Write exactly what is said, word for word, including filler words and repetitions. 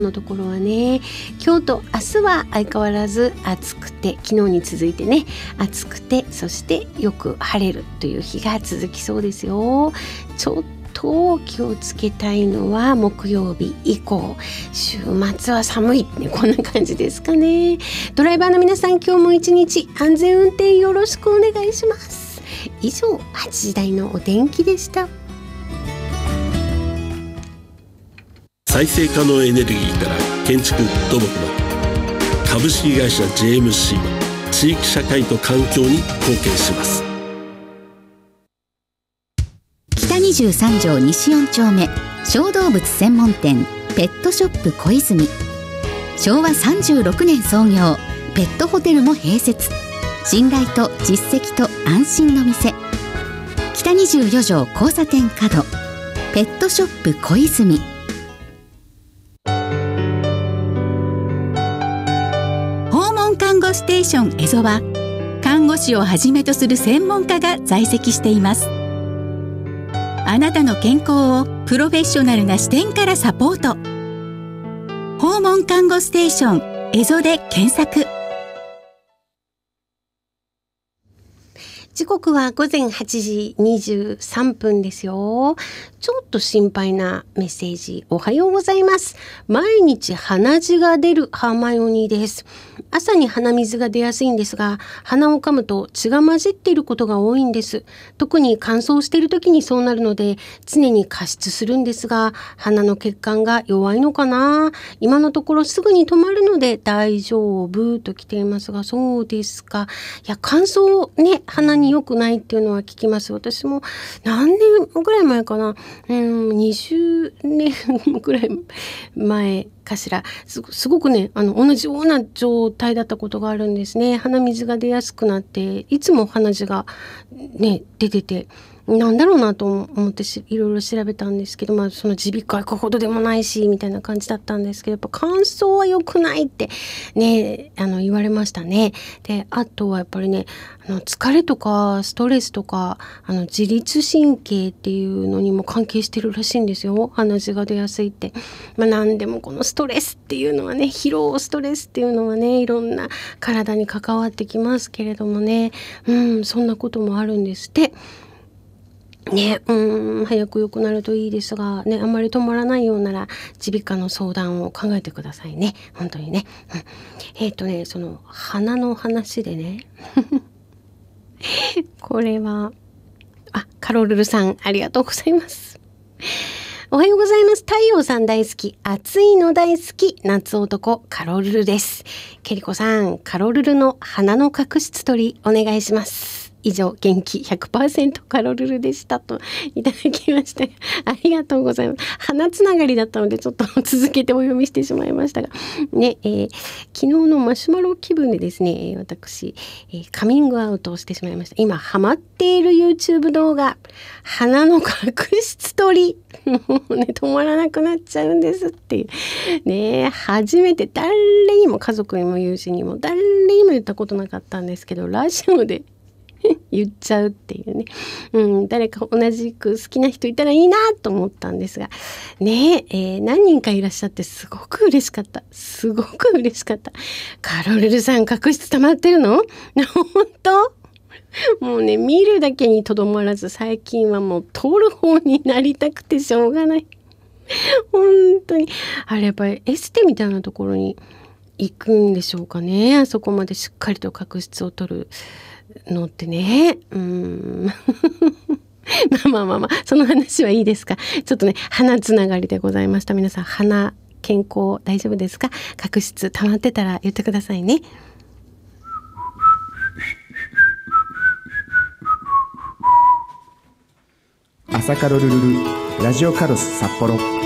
のところはね、今日と明日は相変わらず暑くて、昨日に続いてね暑くて、そしてよく晴れるという日が続きそうですよ。ちょっと気をつけたいのは木曜日以降、週末は寒い、ね、こんな感じですかね。ドライバーの皆さん、今日も一日安全運転よろしくお願いします。以上、はちじ台のお天気でした。 再生可能エネルギーから建築土木まで、株式会社 ジェーエムシー は地域社会と環境に貢献します。 北にじゅうさん条西よん丁目、小動物専門店ペットショップ小泉。しょうわさんじゅうろくねん創業、ペットホテルも併設。信頼と実績と安心の店、北にじゅうよ条交差点角、ペットショップ小泉。訪問看護ステーションエゾは、看護師をはじめとする専門家が在籍しています。あなたの健康をプロフェッショナルな視点からサポート。訪問看護ステーションエゾで検索。 時刻は午前はちじにじゅうさんぷんですよ。ちょっと心配なメッセージ。おはようございます。毎日鼻血が出るハーマイオニーです。朝に鼻水が出やすいんですが、鼻を噛むと血が混じっていることが多いんです。特に乾燥している時にそうなるので、常に加湿するんですが、鼻の血管が弱いのかな。今のところすぐに止まるので大丈夫と来ていますが、そうですか。いや、乾燥ね、鼻に良くないっていうのは聞きます。私も何年ぐらい前かな、うん、にじゅうねんぐらい前かしら、す, すごくね、あの同じような状態だったことがあるんですね。鼻水が出やすくなって、いつも鼻血がね出てて、なんだろうなと思ってしいろいろ調べたんですけど、まあその耳鼻科行くほどでもないしみたいな感じだったんですけど、やっぱ乾燥は良くないってね、あの言われましたね。で、あとはやっぱりね、あの疲れとかストレスとか、あの自律神経っていうのにも関係してるらしいんですよ。鼻血が出やすいって。まあ何でもこのストレスっていうのはね、疲労ストレスっていうのはね、いろんな体に関わってきますけれどもね、うん、そんなこともあるんですって。ね、うーん、早く良くなるといいですが、ね、あんまり止まらないようなら、耳鼻科の相談を考えてくださいね。本当にね。うん、えっとね、その、鼻の話でね。これは、あ、カロルルさん、ありがとうございます。おはようございます。太陽さん大好き、暑いの大好き、夏男、カロルルです。ケリコさん、カロルルの鼻の角質取り、お願いします。以上、元気 ひゃくパーセント カロルルでしたといただきました。ありがとうございます。鼻つながりだったのでちょっと続けてお読みしてしまいましたがね、えー、昨日のマシュマロ気分でですね、私、えー、カミングアウトをしてしまいました。今ハマっている YouTube 動画、鼻の角質取り、もうね止まらなくなっちゃうんですっていうね、初めて誰にも、家族にも友人にも誰にも言ったことなかったんですけど、ラジオで言っちゃうっていうね、うん、誰か同じく好きな人いたらいいなと思ったんですがね、えー、何人かいらっしゃってすごく嬉しかった。すごく嬉しかった。カロルルさん、角質溜まってるの？本当？もうね、見るだけにとどまらず、最近はもう通る方になりたくてしょうがない。本当にあれ、やっぱりエステみたいなところに行くんでしょうかね。あそこまでしっかりと角質を取るのってね、うーんまあまあまあまあ、その話はいいですか。ちょっとね、鼻つながりでございました。皆さん、鼻健康大丈夫ですか？角質溜まってたら言ってくださいね。 朝カロルルルラジオカロス札幌。